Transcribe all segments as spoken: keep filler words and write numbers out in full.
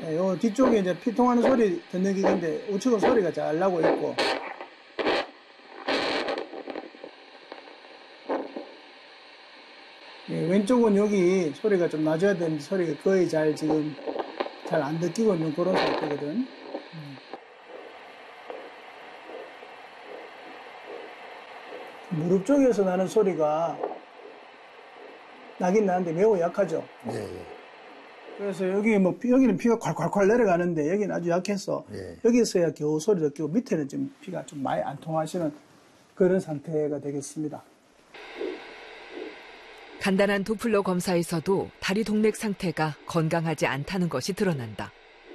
예, 요 뒤쪽에 이제 피통하는 소리 듣는 기계인데 우측은 소리가 잘 나고 있고. 예, 왼쪽은 여기 소리가 좀 낮아야 되는데 소리가 거의 잘 지금 잘 안 느끼고 있는 그런 상태거든. 음. 무릎 쪽에서 나는 소리가 나긴 나는데 매우 약하죠. 예, 예. 그래서 여기 뭐 여기는 피가 콸콸콸 내려가는데 여기는 아주 약해서 예. 여기서야 겨우 소리 듣고 밑에는 좀 피가 좀 많이 안 통하시는 그런 상태가 되겠습니다. 간단한 도플러 검사에서도 다리 동맥 상태가 건강하지 않다는 것이 드러난다.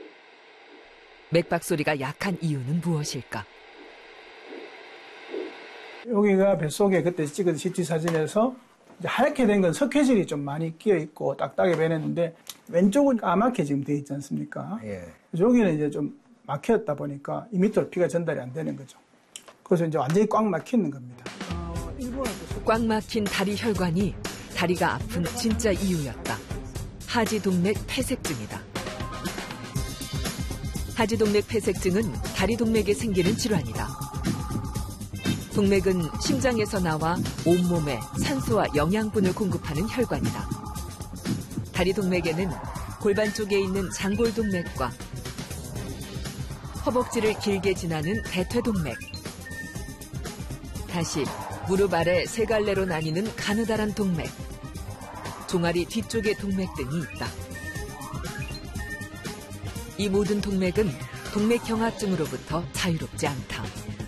맥박 소리가 약한 이유는 무엇일까? 여기가 뱃속에 그때 찍은 씨티 사진에서 이제 하얗게 된 건 석회질이 좀 많이 끼어 있고 딱딱하게 변했는데 왼쪽은 까맣게 지금 돼 있지 않습니까? 예. 여기는 이제 좀 막혔다 보니까 이 밑으로 피가 전달이 안 되는 거죠. 그래서 이제 완전히 꽉 막히는 겁니다. 어, 꽉 막힌 다리 혈관이 다리가 아픈 진짜 이유였다. 하지동맥 폐색증이다. 하지동맥 폐색증은 다리 동맥에 생기는 질환이다. 동맥은 심장에서 나와 온몸에 산소와 영양분을 공급하는 혈관이다. 다리 동맥에는 골반 쪽에 있는 장골동맥과 허벅지를 길게 지나는 대퇴동맥, 다시 무릎 아래 세 갈래로 나뉘는 가느다란 동맥, 종아리 뒤쪽의 동맥 등이 있다. 이 모든 동맥은 동맥경화증으로부터 자유롭지 않다.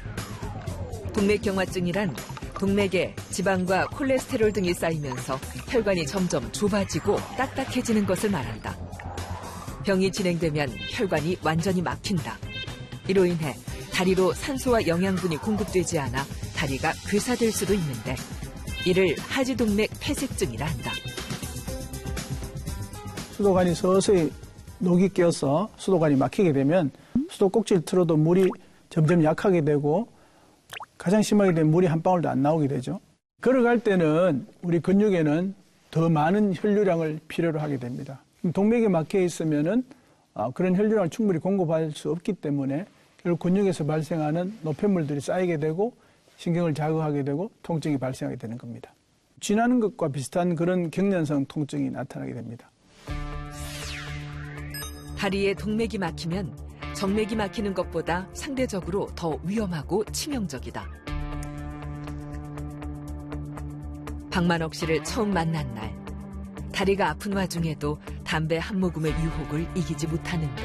동맥경화증이란 동맥에 지방과 콜레스테롤 등이 쌓이면서 혈관이 점점 좁아지고 딱딱해지는 것을 말한다. 병이 진행되면 혈관이 완전히 막힌다. 이로 인해 다리로 산소와 영양분이 공급되지 않아 다리가 괴사될 수도 있는데 이를 하지동맥 폐색증이라 한다. 수도관이 서서히 녹이 껴서 수도관이 막히게 되면 수도꼭지를 틀어도 물이 점점 약하게 되고 가장 심하게 되면 물이 한 방울도 안 나오게 되죠. 걸어갈 때는 우리 근육에는 더 많은 혈류량을 필요로 하게 됩니다. 동맥이 막혀 있으면은 그런 혈류량을 충분히 공급할 수 없기 때문에 결국 근육에서 발생하는 노폐물들이 쌓이게 되고 신경을 자극하게 되고 통증이 발생하게 되는 겁니다. 쥐나는 것과 비슷한 그런 경련성 통증이 나타나게 됩니다. 다리에 동맥이 막히면 정맥이 막히는 것보다 상대적으로 더 위험하고 치명적이다. 박만옥 씨를 처음 만난 날, 다리가 아픈 와중에도 담배 한 모금의 유혹을 이기지 못하는데.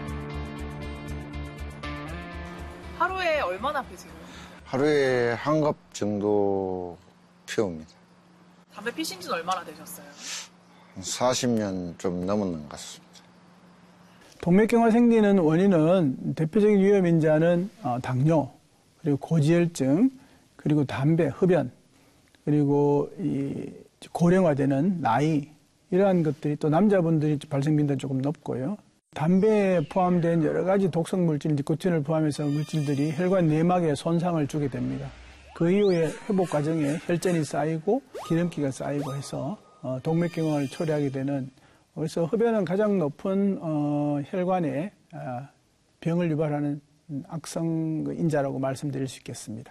하루에 얼마나 피세요? 하루에 한 갑 정도 피웁니다. 담배 피신 지는 얼마나 되셨어요? 사십 년 좀 넘었는 것 같습니다. 동맥경화 생기는 원인은 대표적인 위험 인자는 당뇨, 그리고 고지혈증, 그리고 담배, 흡연, 그리고 이 고령화되는 나이, 이러한 것들이 또 남자분들이 발생 빈도는 조금 높고요. 담배에 포함된 여러 가지 독성 물질, 니코틴을 포함해서 물질들이 혈관 내막에 손상을 주게 됩니다. 그 이후에 회복 과정에 혈전이 쌓이고 기름기가 쌓이고 해서 동맥경화를 초래하게 되는, 그래서 흡연은 가장 높은 어, 혈관에 어, 병을 유발하는 악성 인자라고 말씀드릴 수 있겠습니다.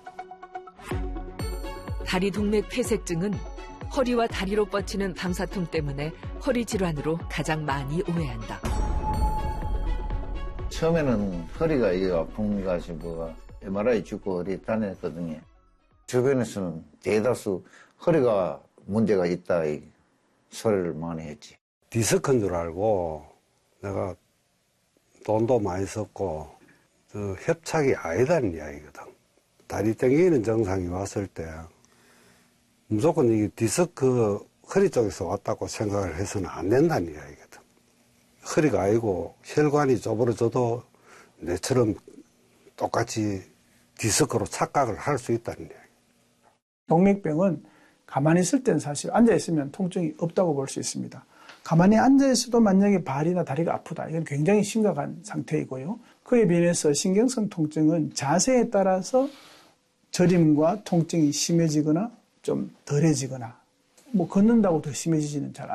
다리 동맥 폐색증은 허리와 다리로 뻗치는 방사통 때문에 허리 질환으로 가장 많이 오해한다. 처음에는 허리가 이게 아픈가 싶어 엠알아이 찍고 어디 다녔거든요. 주변에서는 대다수 허리가 문제가 있다 이 소리를 많이 했지. 디스크인 줄 알고 내가 돈도 많이 썼고 그 협착이 아니다는 이야기거든. 다리 땡기는 증상이 왔을 때 무조건 이게 디스크 허리 쪽에서 왔다고 생각을 해서는 안 된다는 이야기거든. 허리가 아니고 혈관이 좁아져도 내처럼 똑같이 디스크로 착각을 할 수 있다는 이야기. 동맥병은 가만히 있을 때는 사실 앉아있으면 통증이 없다고 볼 수 있습니다. 가만히 앉아있어도 만약에 발이나 다리가 아프다. 이건 굉장히 심각한 상태이고요. 그에 비해서 신경성 통증은 자세에 따라서 저림과 통증이 심해지거나 좀 덜해지거나 뭐 걷는다고 더 심해지지는 잘